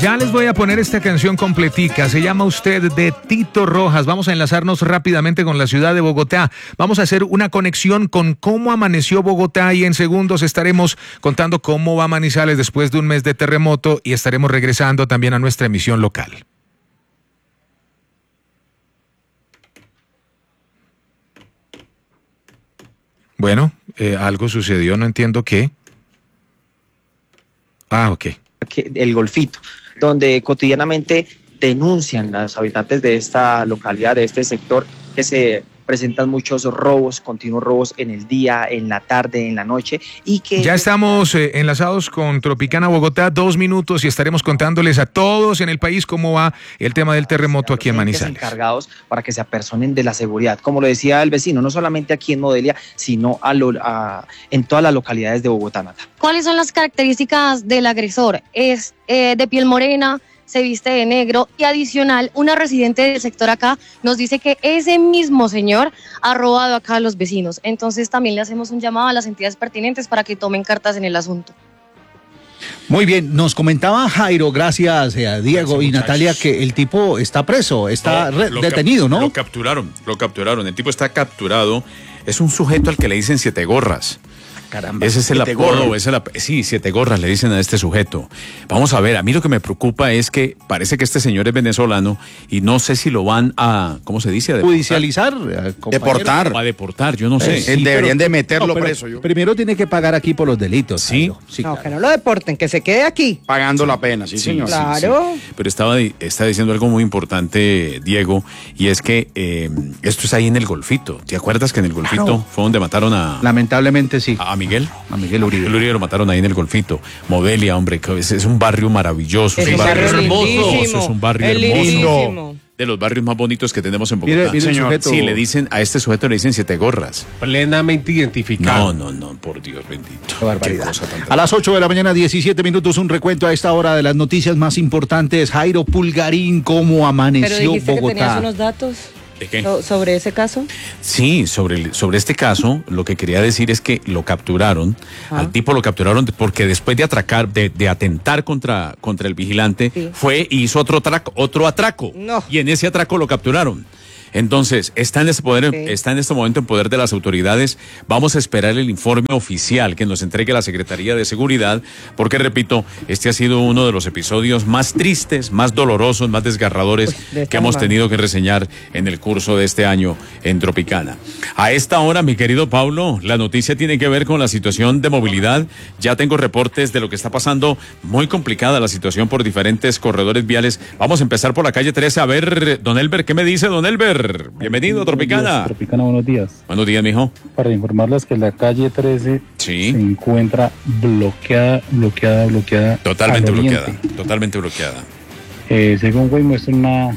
Ya les voy a poner esta canción completica, se llama Usted de Tito Rojas. Vamos a enlazarnos rápidamente con la ciudad de Bogotá. Vamos a hacer una conexión con cómo amaneció Bogotá y en segundos estaremos contando cómo va Manizales después de un mes de terremoto y estaremos regresando también a nuestra emisión local. Bueno, algo sucedió, no entiendo qué. Ok. El Golfito, donde cotidianamente denuncian los habitantes de esta localidad, de este sector, que se presentan muchos robos, continuos robos en el día, en la tarde, en la noche, y que... Ya estamos enlazados con Tropicana Bogotá, 2 minutos, y estaremos contándoles a todos en el país cómo va el tema del terremoto aquí en Manizales. Encargados para que se apersonen de la seguridad, como lo decía el vecino, no solamente aquí en Modelia, sino en todas las localidades de Bogotá, Nata. ¿Cuáles son las características del agresor? Es de piel morena, se viste de negro y adicional, una residente del sector acá nos dice que ese mismo señor ha robado acá a los vecinos. Entonces también le hacemos un llamado a las entidades pertinentes para que tomen cartas en el asunto. Muy bien, nos comentaba Jairo, gracias a Diego gracias, y Natalia, que el tipo está preso, está detenido, ¿no? Lo capturaron, el tipo está capturado, es un sujeto al que le dicen 7 gorras. Caramba, ese es el apodo, sí, 7 gorras le dicen a este sujeto. Vamos a ver, a mí lo que me preocupa es que parece que este señor es venezolano y no sé si lo van a, ¿cómo se dice? Judicializar, deportar. A deportar, yo no sé. Sí, deberían de meterlo preso. Primero tiene que pagar aquí por los delitos. Sí. Sí, no, claro. Que no lo deporten, que se quede aquí. Pagando la pena, sí señor. Claro. Sí. Pero está diciendo algo muy importante, Diego, y es que esto es ahí en el Golfito. ¿Te acuerdas que en el Golfito fue donde mataron a... Lamentablemente sí. A Miguel. A Miguel Uribe. Miguel Uribe lo mataron ahí en el Golfito. Modelia, hombre, es un barrio maravilloso. Es un barrio hermoso. Es un barrio hermoso. De los barrios más bonitos que tenemos en Bogotá. Mire señor. Sí, le dicen, a este sujeto le dicen 7 gorras. Plenamente identificado. No, por Dios bendito. Qué barbaridad. A las 8 de la mañana, 17 minutos, un recuento a esta hora de las noticias más importantes. Jairo Pulgarín, ¿cómo amaneció Pero dijiste Bogotá? Que tenías unos datos. ¿De qué? ¿Sobre ese caso? Sí, sobre este caso, lo que quería decir es que lo capturaron, al tipo lo capturaron porque después de atracar, de atentar contra el vigilante, fue y hizo otro atraco. No. Y en ese atraco lo capturaron. Entonces, está en este momento en poder de las autoridades. Vamos a esperar el informe oficial que nos entregue la Secretaría de Seguridad, porque, repito, este ha sido uno de los episodios más tristes, más dolorosos, más desgarradores que hemos tenido que reseñar en el curso de este año en Tropicana. A esta hora, mi querido Pablo, la noticia tiene que ver con la situación de movilidad. Ya tengo reportes de lo que está pasando, muy complicada la situación por diferentes corredores viales. Vamos a empezar por la calle 13. A ver, don Elber, ¿qué me dice don Elber? Bienvenido, Tropicana. Tropicana, buenos días. Buenos días, mijo. Para informarles que la calle 13 se encuentra bloqueada. Totalmente bloqueada. Según Güey muestra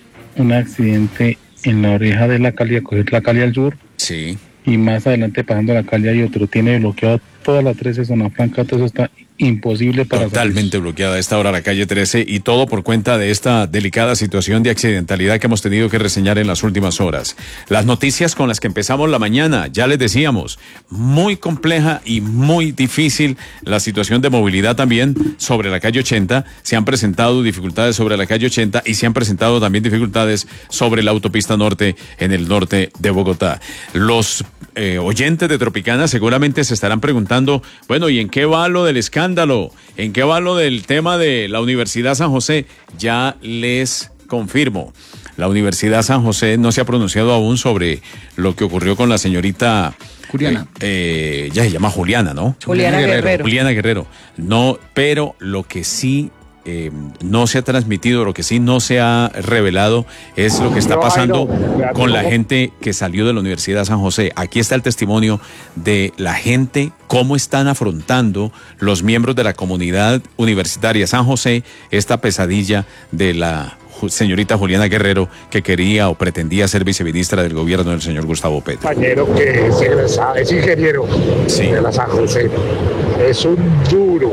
un accidente en la oreja de la calle, a coger la calle al sur. Sí. Y más adelante pasando la calle hay otro. Tiene bloqueado toda la 13, zona franca, todo eso está imposible para totalmente salir. Bloqueada a esta hora la calle 13 y todo por cuenta de esta delicada situación de accidentalidad que hemos tenido que reseñar en las últimas horas. Las noticias con las que empezamos la mañana, ya les decíamos, muy compleja y muy difícil la situación de movilidad también sobre la calle 80. Se han presentado dificultades sobre la calle 80 y se han presentado también dificultades sobre la autopista norte en el norte de Bogotá. Los oyentes de Tropicana seguramente se estarán preguntando, bueno, ¿y en qué va lo del escándalo? ¿En qué va lo del tema de la Universidad San José? Ya les confirmo, la Universidad San José no se ha pronunciado aún sobre lo que ocurrió con la señorita Juliana. Ya se llama Juliana, ¿no? Juliana Guerrero. Juliana Guerrero. No, pero lo que sí no se ha transmitido, lo que sí no se ha revelado es lo que está pasando con la gente que salió de la Universidad San José. Aquí está el testimonio de la gente, cómo están afrontando los miembros de la comunidad universitaria San José esta pesadilla de la señorita Juliana Guerrero, que quería o pretendía ser viceministra del gobierno del señor Gustavo Petro. Compañero que es ingeniero de la San José. Es un duro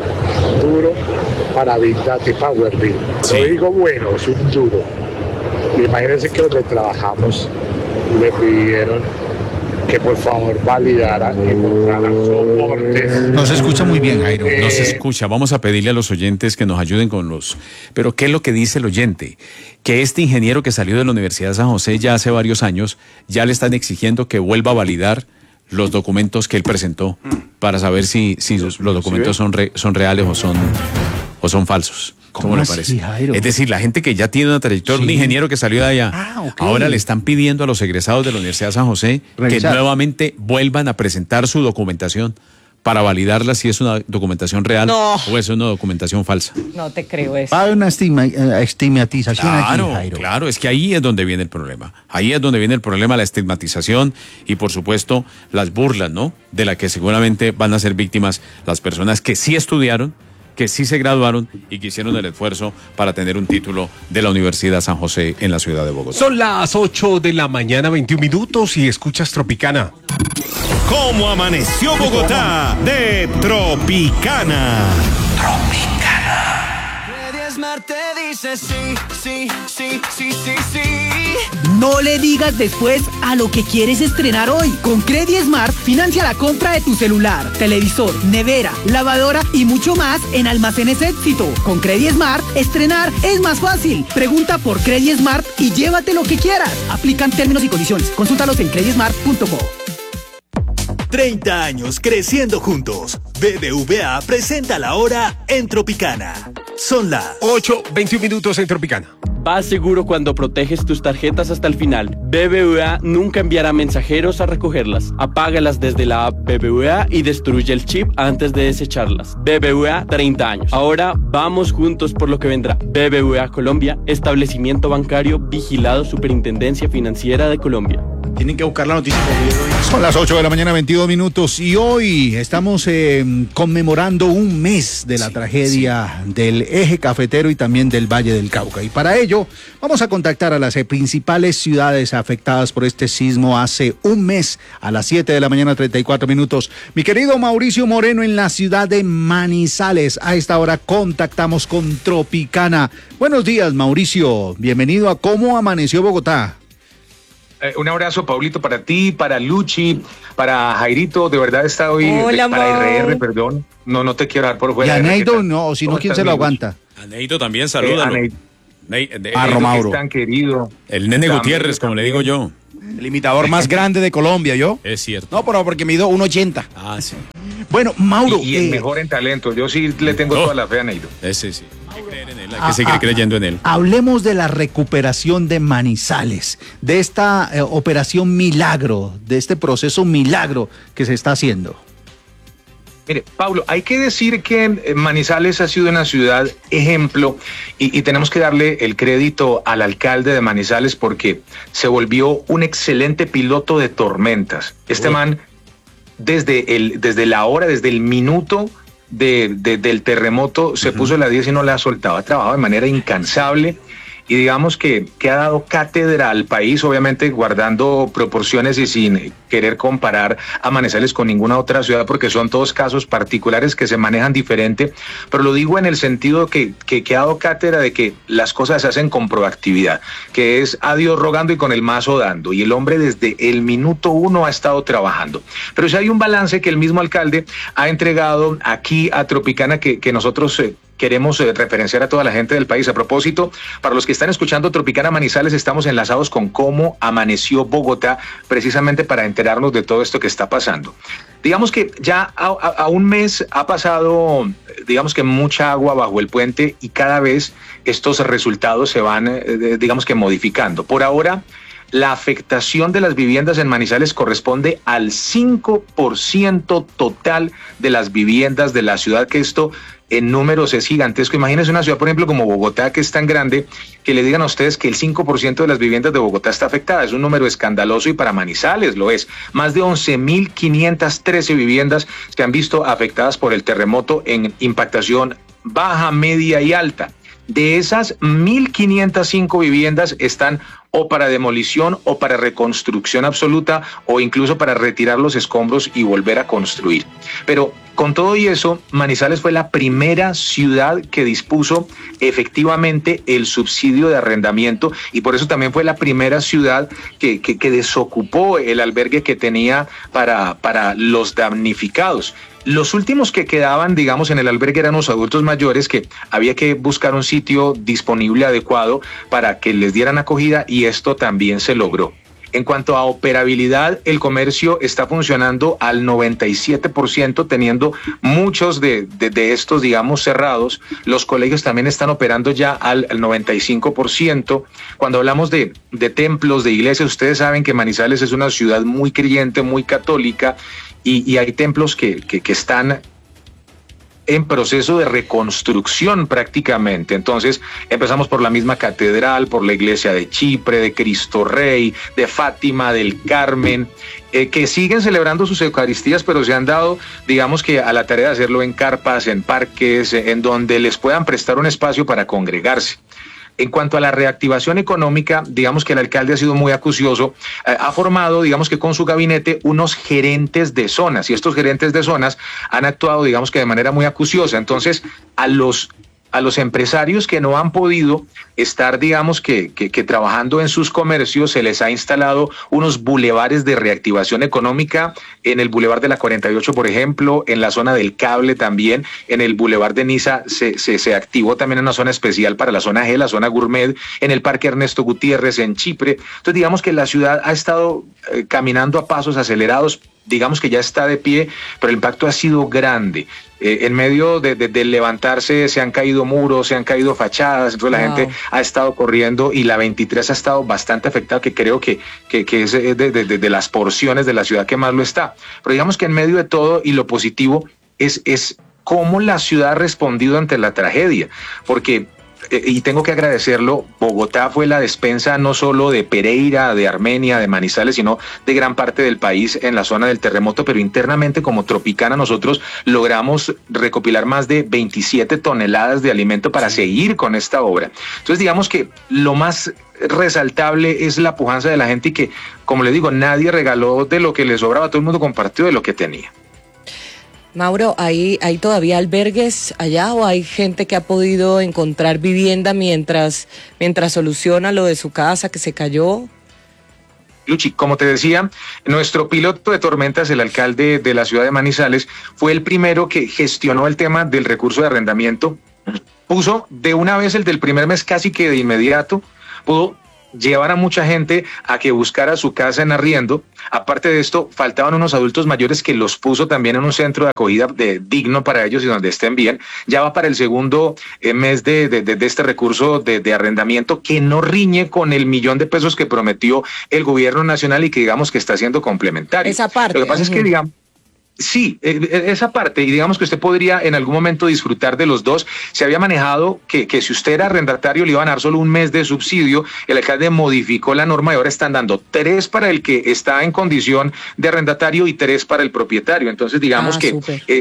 para Big Data y Power BI. Lo digo bueno, es un duro. Imagínense que donde trabajamos le pidieron que por favor validaran y mostraran soportes. No se escucha muy bien, Jairo. No se escucha. Vamos a pedirle a los oyentes que nos ayuden con los... Pero ¿qué es lo que dice el oyente? Que este ingeniero que salió de la Universidad de San José ya hace varios años, ya le están exigiendo que vuelva a validar los documentos que él presentó para saber si los documentos son reales o son falsos. ¿Cómo le parece? Jairo? Es decir, la gente que ya tiene una trayectoria, un ingeniero que salió de allá, ahora le están pidiendo a los egresados de la Universidad de San José revisar, que nuevamente vuelvan a presentar su documentación para validarla si es una documentación real o es una documentación falsa. No te creo eso. Hay una estigmatización aquí, Jairo. Claro, es que ahí es donde viene el problema. Ahí es donde viene el problema, la estigmatización y, por supuesto, las burlas, ¿no? De la que seguramente van a ser víctimas las personas que sí estudiaron, que sí se graduaron y que hicieron el esfuerzo para tener un título de la Universidad San José en la ciudad de Bogotá. Son las 8 de la mañana, 21 minutos y escuchas Tropicana. ¿Cómo amaneció Bogotá? De Tropicana. Smart te dice sí. No le digas después a lo que quieres estrenar hoy. Con Credit Smart, financia la compra de tu celular, televisor, nevera, lavadora y mucho más en Almacenes Éxito. Con Credit Smart, estrenar es más fácil. Pregunta por Credit Smart y llévate lo que quieras. Aplican términos y condiciones. Consúltalos en creditsmart.co. 30 años creciendo juntos. BBVA presenta la hora en Tropicana. Son las 8:21 minutos en Tropicana. Vas seguro cuando proteges tus tarjetas hasta el final. BBVA nunca enviará mensajeros a recogerlas. Apágalas desde la app BBVA y destruye el chip antes de desecharlas. BBVA 30 años. Ahora vamos juntos por lo que vendrá. BBVA Colombia, establecimiento bancario vigilado Superintendencia Financiera de Colombia. Tienen que buscar la noticia por video. Son las 8 de la mañana, 22 minutos, y hoy estamos conmemorando un mes de la tragedia del eje cafetero y también del Valle del Cauca. Y para ello vamos a contactar a las principales ciudades afectadas por este sismo hace un mes, a las 7 de la mañana, 34 minutos. Mi querido Mauricio Moreno en la ciudad de Manizales. A esta hora contactamos con Tropicana. Buenos días, Mauricio. Bienvenido a ¿Cómo amaneció Bogotá? Un abrazo, Paulito, para ti, para Luchi, para Jairito. De verdad está hoy. Hola, para RR, perdón. No te quiero dar por fuera. Y a Neido, no, si no, ¿quién se lo aguanta? A Neito también, salúdalo. A Romauro. Tan querido. El Nene Gutiérrez, como le digo yo. El imitador más grande de Colombia, ¿yo? Es cierto. No, pero porque mido 1.80. Ah, sí. Bueno, Mauro. Y el mejor en talento. Yo sí le tengo toda la fe a Neido. Ese sí. Hay que creer en él, hay que seguir creyendo en él. Hablemos de la recuperación de Manizales, de esta operación milagro, de este proceso milagro que se está haciendo. Mire, Pablo, hay que decir que Manizales ha sido una ciudad ejemplo y tenemos que darle el crédito al alcalde de Manizales porque se volvió un excelente piloto de tormentas. Este man, desde el minuto del terremoto, se puso la 10 y no la ha soltado. Ha trabajado de manera incansable y digamos que ha dado cátedra al país, obviamente guardando proporciones y sin querer comparar a Manizales con ninguna otra ciudad, porque son todos casos particulares que se manejan diferente, pero lo digo en el sentido que ha dado cátedra de que las cosas se hacen con proactividad, que es a Dios rogando y con el mazo dando, y el hombre desde el minuto 1 ha estado trabajando. Pero si hay un balance que el mismo alcalde ha entregado aquí a Tropicana que nosotros queremos referenciar a toda la gente del país. A propósito, para los que están escuchando Tropicana Manizales, estamos enlazados con Cómo amaneció Bogotá, precisamente para enterarnos de todo esto que está pasando. Digamos que ya a un mes ha pasado, digamos que mucha agua bajo el puente y cada vez estos resultados se van, digamos que modificando. Por ahora, la afectación de las viviendas en Manizales corresponde al 5% total de las viviendas de la ciudad, que esto en números es gigantesco. Imagínense una ciudad, por ejemplo, como Bogotá, que es tan grande, que le digan a ustedes que el 5% de las viviendas de Bogotá está afectada. Es un número escandaloso y para Manizales lo es. Más de 11.513 viviendas se han visto afectadas por el terremoto en impactación baja, media y alta. De esas 1.505 viviendas están o para demolición o para reconstrucción absoluta o incluso para retirar los escombros y volver a construir. Pero con todo y eso, Manizales fue la primera ciudad que dispuso efectivamente el subsidio de arrendamiento y por eso también fue la primera ciudad que desocupó el albergue que tenía para los damnificados. Los últimos que quedaban, digamos, en el albergue eran los adultos mayores que había que buscar un sitio disponible adecuado para que les dieran acogida y esto también se logró. En cuanto a operabilidad, el comercio está funcionando al 97%, teniendo muchos de estos, digamos, cerrados. Los colegios también están operando ya al 95%. Cuando hablamos de templos, de iglesias, ustedes saben que Manizales es una ciudad muy creyente, muy católica, y hay templos que están en proceso de reconstrucción prácticamente. Entonces empezamos por la misma catedral, por la iglesia de Chipre, de Cristo Rey, de Fátima, del Carmen, que siguen celebrando sus eucaristías, pero se han dado, digamos que a la tarea de hacerlo en carpas, en parques, en donde les puedan prestar un espacio para congregarse. En cuanto a la reactivación económica, digamos que el alcalde ha sido muy acucioso, ha formado, digamos que con su gabinete, unos gerentes de zonas, y estos gerentes de zonas han actuado, digamos que de manera muy acuciosa. Entonces, a los empresarios que no han podido estar, digamos que trabajando en sus comercios, se les ha instalado unos bulevares de reactivación económica, en el bulevar de la 48, por ejemplo, en la zona del Cable también, en el bulevar de Niza se activó también una zona especial para la zona G, la zona Gourmet, en el Parque Ernesto Gutiérrez, en Chipre. Entonces, digamos que la ciudad ha estado caminando a pasos acelerados, digamos que ya está de pie, pero el impacto ha sido grande. En medio de levantarse se han caído muros, se han caído fachadas, entonces la gente ha estado corriendo y la 23 ha estado bastante afectada, que creo que es de las porciones de la ciudad que más lo está. Pero digamos que en medio de todo, y lo positivo es cómo la ciudad ha respondido ante la tragedia, porque y tengo que agradecerlo, Bogotá fue la despensa no solo de Pereira, de Armenia, de Manizales, sino de gran parte del país en la zona del terremoto, pero internamente como Tropicana nosotros logramos recopilar más de 27 toneladas de alimento para seguir con esta obra. Entonces digamos que lo más resaltable es la pujanza de la gente y que, como les digo, nadie regaló de lo que le sobraba, todo el mundo compartió de lo que tenía. Mauro, ¿hay todavía albergues allá o hay gente que ha podido encontrar vivienda mientras soluciona lo de su casa que se cayó? Luchi, como te decía, nuestro piloto de tormentas, el alcalde de la ciudad de Manizales, fue el primero que gestionó el tema del recurso de arrendamiento. Puso de una vez el del primer mes casi que de inmediato, pudo llevar a mucha gente a que buscara su casa en arriendo. Aparte de esto, faltaban unos adultos mayores que los puso también en un centro de acogida digno para ellos y donde estén bien. Ya va para el segundo mes de este recurso de arrendamiento que no riñe con el $1.000.000 que prometió el gobierno nacional y que digamos que está siendo complementario. Esa parte. Lo que pasa es que digamos, sí, esa parte, y digamos que usted podría en algún momento disfrutar de los dos. Se había manejado que si usted era arrendatario le iban a dar solo un mes de subsidio. El alcalde modificó la norma y ahora están dando 3 para el que está en condición de arrendatario y 3 para el propietario. Entonces digamos que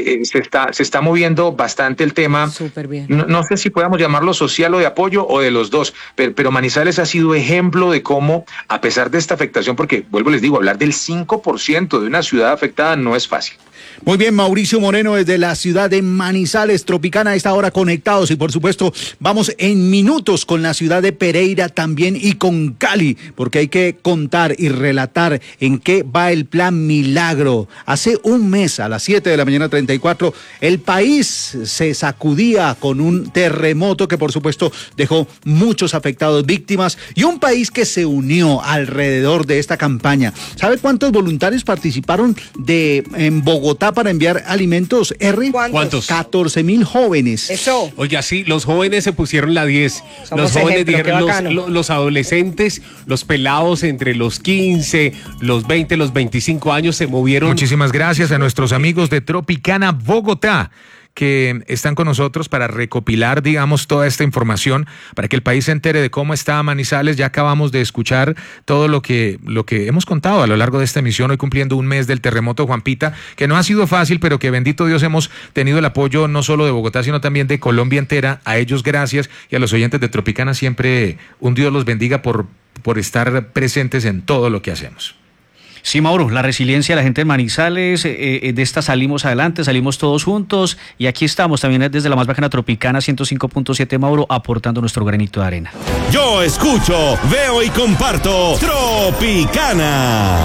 se está moviendo bastante el tema. Súper bien. No sé si podamos llamarlo social o de apoyo o de los dos, pero Manizales ha sido ejemplo de cómo, a pesar de esta afectación, porque vuelvo les digo, hablar del 5% de una ciudad afectada no es fácil. Muy bien, Mauricio Moreno desde la ciudad de Manizales, Tropicana, a esta hora conectados y por supuesto vamos en minutos con la ciudad de Pereira también y con Cali, porque hay que contar y relatar en qué va el plan Milagro. Hace un mes a las 7 de la mañana 34, el país se sacudía con un terremoto que por supuesto dejó muchos afectados, víctimas y un país que se unió alrededor de esta campaña. ¿Sabe cuántos voluntarios participaron en Bogotá para enviar alimentos, R? ¿Cuántos? 14,000 jóvenes. Eso. Oiga, sí, los jóvenes se pusieron la 10. Somos Los jóvenes ejemplo, dijeron, los adolescentes, los pelados entre los 15, los 20, los 25 años se movieron. Muchísimas gracias a nuestros amigos de Tropicana Bogotá, que están con nosotros para recopilar, digamos, toda esta información, para que el país se entere de cómo está Manizales. Ya acabamos de escuchar todo lo que hemos contado a lo largo de esta emisión, hoy cumpliendo un mes del terremoto, Juanpita, que no ha sido fácil, pero que bendito Dios hemos tenido el apoyo no solo de Bogotá, sino también de Colombia entera. A ellos gracias, y a los oyentes de Tropicana siempre un Dios los bendiga por por estar presentes en todo lo que hacemos. Sí, Mauro, la resiliencia de la gente de Manizales, de esta salimos adelante, salimos todos juntos y aquí estamos también desde la más bacana Tropicana 105.7, Mauro, aportando nuestro granito de arena. Yo escucho, veo y comparto Tropicana.